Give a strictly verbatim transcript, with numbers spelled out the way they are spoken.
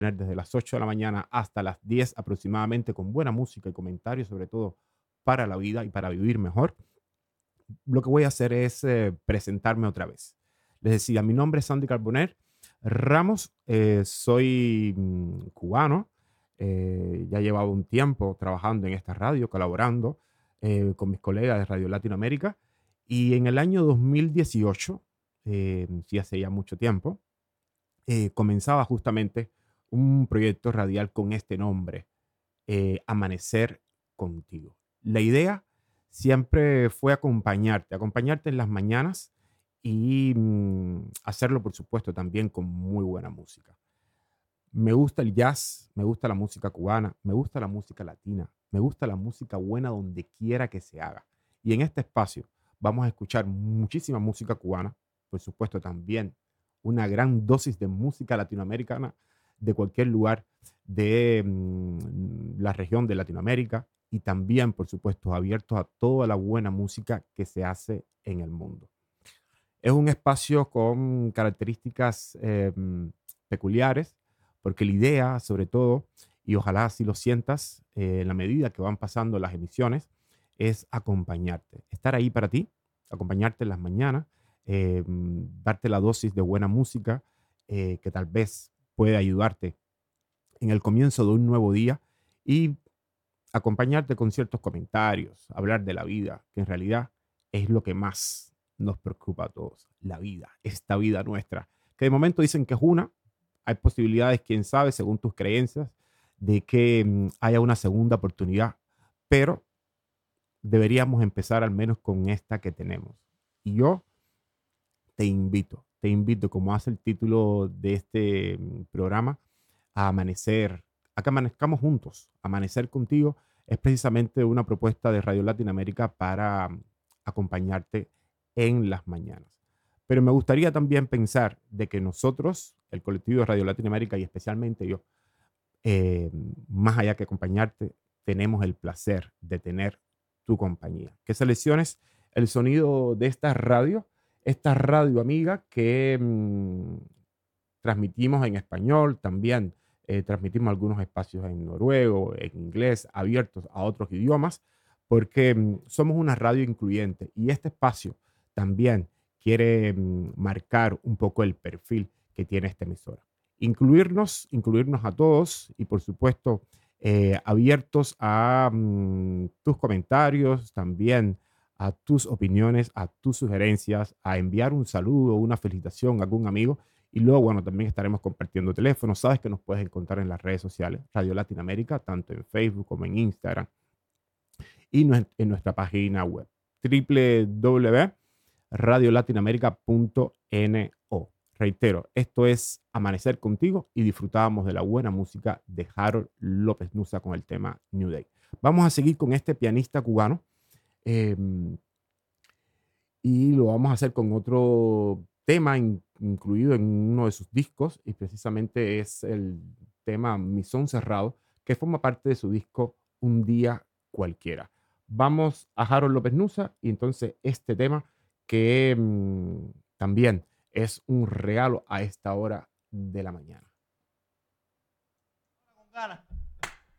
desde las ocho de la mañana hasta las diez aproximadamente con buena música y comentarios, sobre todo para la vida y para vivir mejor. Lo que voy a hacer es eh, presentarme otra vez. Les decía, mi nombre es Sandy Carboner Ramos, eh, soy mm, cubano, eh, ya llevaba un tiempo trabajando en esta radio, colaborando eh, con mis colegas de Radio Latinoamérica y en el año dos mil dieciocho, eh, sí hace ya mucho tiempo, eh, comenzaba justamente un proyecto radial con este nombre, eh, Amanecer Contigo. La idea siempre fue acompañarte, acompañarte en las mañanas y mm, hacerlo, por supuesto, también con muy buena música. Me gusta el jazz, me gusta la música cubana, me gusta la música latina, me gusta la música buena donde quiera que se haga. Y en este espacio vamos a escuchar muchísima música cubana, por supuesto también una gran dosis de música latinoamericana de cualquier lugar de mm, la región de Latinoamérica y también, por supuesto, abiertos a toda la buena música que se hace en el mundo. Es un espacio con características eh, mm, peculiares, porque la idea, sobre todo, y ojalá así lo sientas eh, en la medida que van pasando las emisiones, es acompañarte, estar ahí para ti, acompañarte en las mañanas, eh, mm, darte la dosis de buena música eh, que tal vez puede ayudarte en el comienzo de un nuevo día y acompañarte con ciertos comentarios, hablar de la vida, que en realidad es lo que más nos preocupa a todos, la vida, esta vida nuestra, que de momento dicen que es una, hay posibilidades, quién sabe, según tus creencias, de que mm, haya una segunda oportunidad, pero deberíamos empezar al menos con esta que tenemos. Y yo te invito, te invito, como hace el título de este mm, programa, a amanecer, a que amanezcamos juntos. Amanecer contigo es precisamente una propuesta de Radio Latinoamérica para mm, acompañarte en las mañanas. Pero me gustaría también pensar de que nosotros, el colectivo de Radio Latinoamérica y especialmente yo, eh, más allá que acompañarte, tenemos el placer de tener tu compañía. Que selecciones el sonido de esta radio, esta radio amiga que mm, transmitimos en español también. Eh, transmitimos algunos espacios en noruego, en inglés, abiertos a otros idiomas, porque mm, somos una radio incluyente y este espacio también quiere mm, marcar un poco el perfil que tiene esta emisora. Incluirnos, incluirnos a todos y por supuesto eh, abiertos a mm, tus comentarios, también a tus opiniones, a tus sugerencias, a enviar un saludo, una felicitación a algún amigo y luego, bueno, también estaremos compartiendo teléfonos. Sabes que nos puedes encontrar en las redes sociales, Radio Latinoamérica, tanto en Facebook como en Instagram y nue- en nuestra página web, w w w punto radio latinoamérica punto no. Reitero, esto es Amanecer Contigo y disfrutábamos de la buena música de Harold López Nusa con el tema New Day. Vamos a seguir con este pianista cubano. em, y lo vamos a hacer con otro tema in- incluido en uno de sus discos y precisamente es el tema Mi Son Cerrado que forma parte de su disco Un Día Cualquiera. Vamos a Harold López Nusa y entonces este tema que mm, también es un regalo a esta hora de la mañana. Con ganas.